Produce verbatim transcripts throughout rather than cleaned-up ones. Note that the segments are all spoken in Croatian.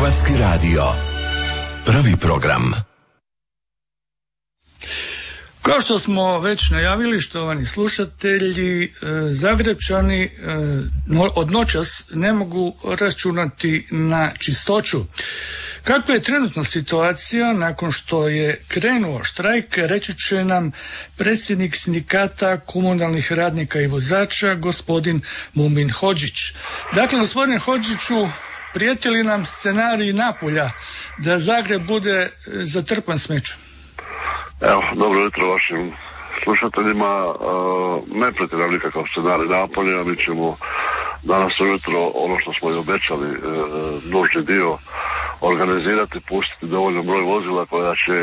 Hrvatski radio. Prvi program. Kao što smo već najavili, štovani slušatelji, Zagrepčani od noćas ne mogu računati na čistoću. Kakva je trenutno situacija nakon što je krenuo štrajk, reći će nam predsjednik sindikata komunalnih radnika i vozača, gospodin Mumin Hodžić. Dakle, gospodine Hodžiću, prijeti li nam scenarij Napulja da Zagreb bude zatrpan smećem? Evo, dobro jutro vašim slušateljima. Ne prijeti nam nikakav scenarij Napolja, mi ćemo danas ujutro ono što smo i obećali, nužni dio organizirati, pustiti dovoljno broj vozila koja će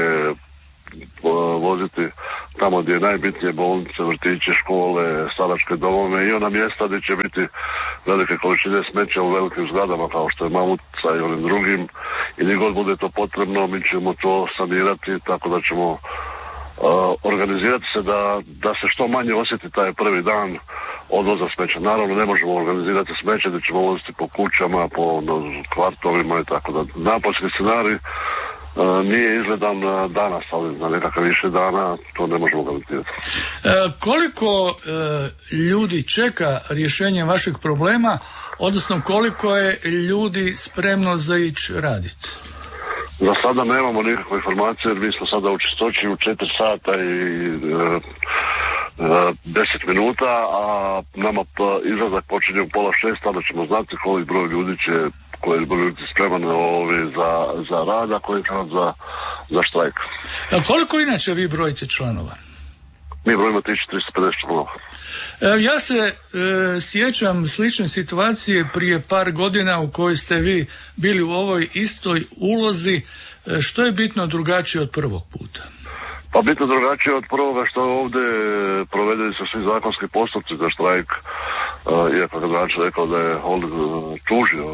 voziti tamo gdje je najbitnije, bolnice, vrtiće, škole, staračke domove i ona mjesta gdje će biti velike količine smeća u velikim zgradama kao što je Mamutica i onim drugim, i gdje god bude to potrebno mi ćemo to sanirati tako da ćemo uh, organizirati se da, da se što manje osjeti taj prvi dan odvoza smeća. Naravno ne možemo organizirati smeće gdje ćemo voziti po kućama, po no, kvartovima i tako da. Napolski scenarij Uh, nije izgledan uh, danas, ali na nekakav više dana to ne možemo garantirati. E, koliko e, ljudi čeka rješenje vašeg problema, odnosno koliko je ljudi spremno za ići raditi? Za sada nemamo nikakve informacije jer mi smo sada u čistoći u četiri sata i uh, uh, deset minuta, a nama pa, izlazak počinje u pola šest, tada ćemo znati koliko broj ljudi će koji budu spremani za, za rad, a koji za, za štrajk. A koliko inače vi brojite članova? Mi brojimo tisuću tristo pedeset članova. E, ja se e, sjećam slične situacije prije par godina u kojoj ste vi bili u ovoj istoj ulozi. E, što je bitno drugačije od prvog puta? Pa bitno drugačije od prvoga što ovdje provedeni su svi zakonski postupci za štrajk, e, iako kad način rekao da je on tužio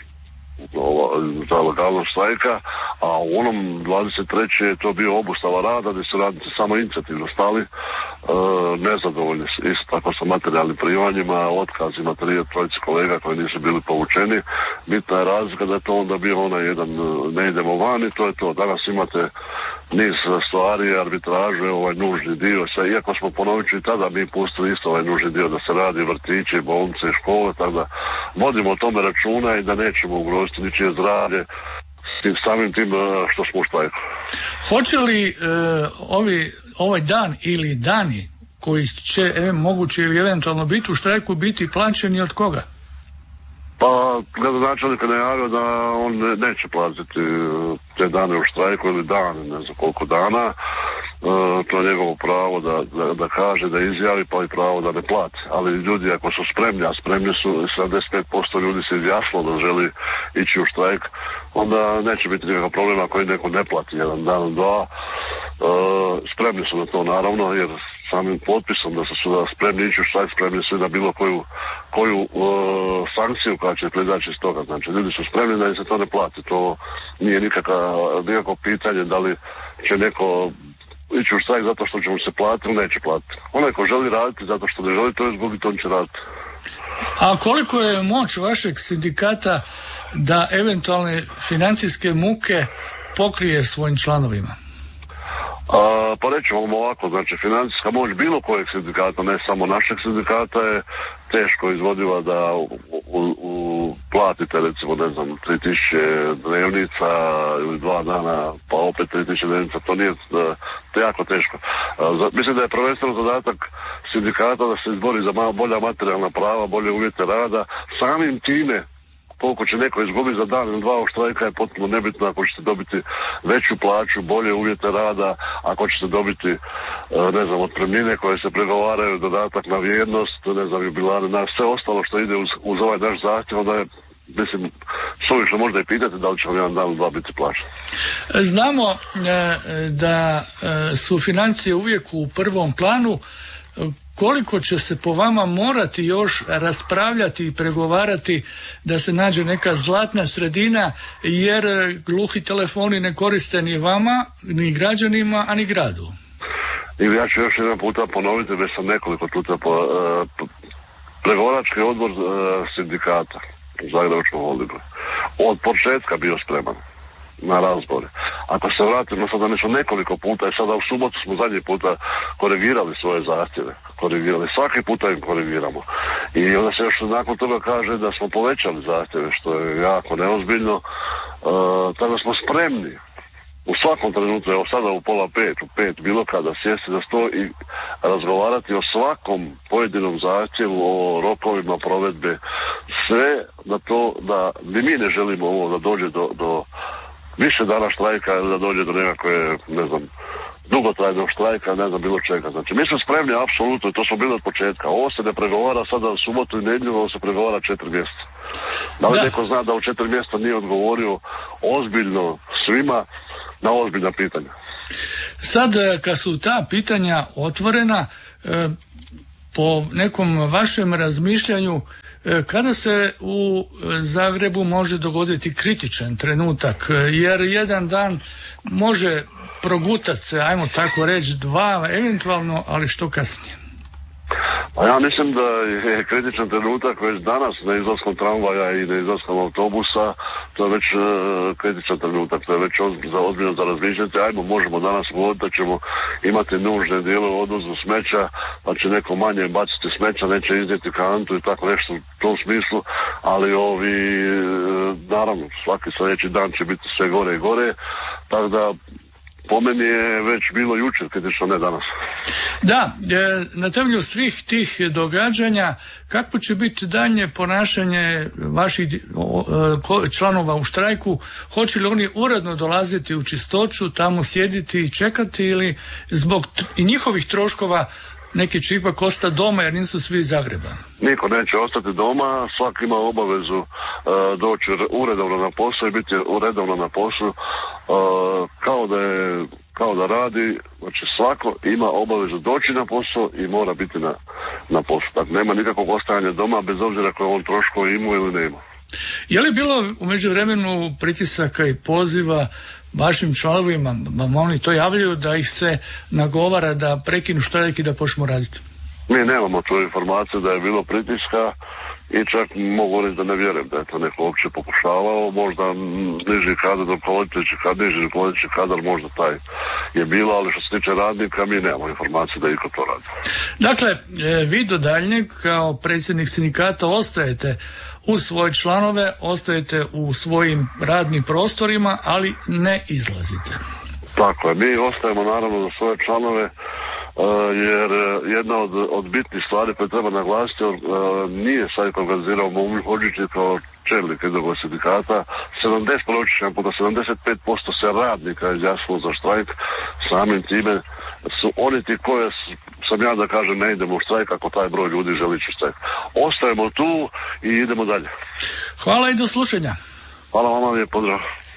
za legalnost štrajka, a u onom dvadeset trećem je to bio obustava rada gdje su radnici samo inicijativno stali, e, nezadovoljni isto tako sa materijalnim primanjima, otkazima tri trojice kolega koji nisu bili povučeni. Bitna je razlika da je to onda bio onaj jedan ne idemo van i to je to. Danas imate niz stvari, arbitraže, ovaj nužni dio, sve, iako smo ponovit ću i tada mi pustili isto ovaj nužni dio da se radi vrtiće, bolnice, škole, tako da vodimo o tome računa i da nećemo ugroziti ničije zdravlje s tim samim tim što smo u štrajku. Hoće li e, ovi, ovaj dan ili dani koji će e, moguće ili eventualno biti u štrajku biti plaćeni od koga? Pa, gradonačelnik je najavio da on ne, neće platiti te dane u štrajku ili dan, ne znam koliko dana. E, to je njegovo pravo da, da, da kaže, da izjavi, pa i pravo da ne plati. Ali ljudi ako su spremni, a spremni su, sedamdeset pet posto ljudi se izjasnilo da želi ići u štrajk, onda neće biti nikakav problem ako i neko ne plati jedan dan, dva. E, spremni su na to naravno, jer samim potpisom da su da spremni ići u štrajk, spremni su i na bilo koju, koju uh, sankciju koja će proizaći iz toga. Znači, ljudi su spremni da im se to ne plati. To nije nikakva, nikakvo pitanje da li će neko ići u štrajk zato što će mu se platiti ili neće platiti. Onaj ko želi raditi zato što ne želi to izgubiti, on će raditi. A koliko je moć vašeg sindikata da eventualne financijske muke pokrije svojim članovima? A, pa rećemo vam ovako, znači financijska moć bilo kojeg sindikata, ne samo našeg sindikata, je teško izvodiva da u, u, u platite recimo ne znam tri tisuće dnevnica ili dva dana pa opet tri tisuće dnevnica, to nije, to je jako teško. A, mislim da je prvenstveno zadatak sindikata da se izbori za malo bolja materijalna prava, bolje uvjete rada, samim time koliko će neko izgubiti za dan ili dva u štrajka je potpuno nebitno. Ako ćete dobiti veću plaću, bolje uvjete rada, ako ćete dobiti ne znam otpremnine koje se pregovaraju, dodatak na vrijednost, ne znam jubilare, na sve ostalo što ide uz, uz ovaj naš zahtjev, onda je, mislim, suvišno možda i pitati da li će vam jedan dan ili dva biti plaćeni. Znamo da su financije uvijek u prvom planu. Koliko će se po vama morati još raspravljati i pregovarati da se nađe neka zlatna sredina, jer gluhi telefoni ne koriste ni vama, ni građanima, a ni gradu? I ja ću još jedan puta ponoviti, već sam nekoliko puta po, uh, pregovarački odbor uh, sindikata Zagrebačkog holdinga od početka bio spreman na razbore. Ako se vratimo sada, mi smo nekoliko puta i sada u subotu smo zadnji puta korigirali svoje zahtjeve. Korigirali, svaki puta im korigiramo. I onda se još nakon toga kaže da smo povećali zahtjeve, što je jako neozbiljno. E, tako da smo spremni u svakom trenutku, evo sada u pola pet, u pet, bilo kada sjesti za sto i razgovarati o svakom pojedinom zahtjevu, o rokovima provedbe, sve da to, da ni mi ne želimo ovo da dođe do, do više dana štrajka ili da dođe do nekakve, ne znam, dugotrajnog štrajka, ne znam, bilo čega. Znači, mi smo spremni, apsolutno, i to smo bili od početka. Ovo se ne pregovara sada u subotu i nedjelju, ovo se pregovara četiri mjeseca. Da li da. Neko zna da u četiri mjeseca nije odgovorio ozbiljno svima na ozbiljna pitanja? Sad, kad su ta pitanja otvorena, po nekom vašem razmišljanju, kada se u Zagrebu može dogoditi kritičan trenutak, jer jedan dan može progutati se, ajmo tako reći, dva eventualno, ali što kasnije? Pa ja mislim da je kritičan trenutak već danas na izlaskom tramvaja i na izlaskom autobusa, to je već uh, kritičan trenutak, to je već za, ozbiljno za razmišljati. Ajmo, možemo danas govoriti da ćemo imati nužne dijelove u odvozu smeća, pa će neko manje baciti smeća, neće iznijeti kantu i tako nešto u tom smislu, ali ovi, naravno, svaki sljedeći dan će biti sve gore i gore, tako da po meni je već bilo jučer kritično, ne danas. Da, na temelju svih tih događanja, kako će biti daljnje ponašanje vaših članova u štrajku? Hoće li oni uredno dolaziti u Čistoću, tamo sjediti i čekati, ili zbog i njihovih troškova neki će ipak ostati doma jer nisu svi iz Zagreba? Niko neće ostati doma, svak ima obavezu uh, doći uredovno na posao i biti uredovno na poslu, uh, kao da je, kao da radi. Znači svako ima obavezu doći na posao i mora biti na, na poslu. Dakle, nema nikakvog ostajanja doma bez obzira koje on troškove ima ili nema. Je li bilo u međuvremenu pritisaka i poziva vašim članovima, oni to javljaju, da ih se nagovara da prekinu štrajk i da počnu raditi? Mi nemamo tu informaciju da je bilo pritiska i čak mogu reći da ne vjerujem da je to neko uopće pokušavao. Možda niži kadar, rukovoditeći kadar, niži rukovoditeći kadar, možda taj je bilo, ali što se tiče radnika mi nemamo informaciju da iko to radi. Dakle, vi do daljnjeg kao predsjednik sindikata ostajete uz svoje članove, ostajete u svojim radnim prostorima, ali ne izlazite. Tako je, mi ostajemo naravno za svoje članove, uh, jer jedna od, od bitnih stvari koje treba naglasiti, uh, nije sad organizirao Momir Hodžić kao čelnik jednog sindikata, sedamdeset puta sedamdeset pet posto se radnika izjasnilo za štrajk, samim time su oni ti koje sam ja da kažem ne idemo u štrajk ako taj broj ljudi želi ići u štrajk. Ostajemo tu i idemo dalje. Hvala i do slušanja. Hvala vama, lijep pozdrav.